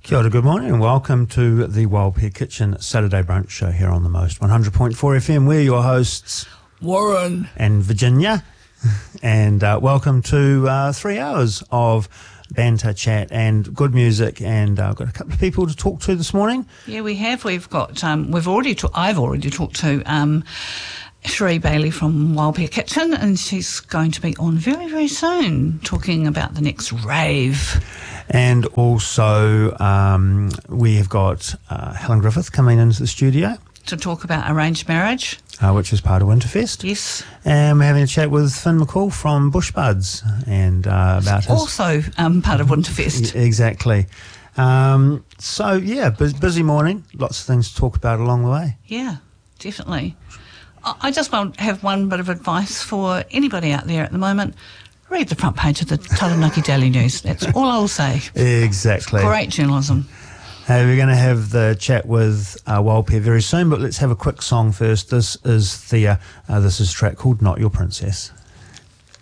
Kia ora, good morning and welcome to the Wild Pear Kitchen Saturday Brunch Show here on the Most 100.4 FM. We're your hosts, Warren and Virginia, and welcome to 3 hours of banter, chat and good music, and I've got a couple of people to talk to this morning. Yeah, we have. We've got, I've already talked to Sheree Bailey from Wild Pear Kitchen, and she's going to be on very, very soon talking about the next rave. And also we have got Helen Griffith coming into the studio To talk about arranged marriage. which is part of Winterfest. Yes. And we're having a chat with Finn McCall from Bushbuds and about his... Also part of Winterfest. Exactly. So, yeah, busy morning. Lots of things to talk about along the way. Yeah, definitely. I just want to have one bit of advice for anybody out there at the moment. Read the front page of the Taranaki Daily News. That's all I'll say. Exactly. Great journalism. We're going to have the chat with Wild Pear very soon, but let's have a quick song first. This is a track called Not Your Princess.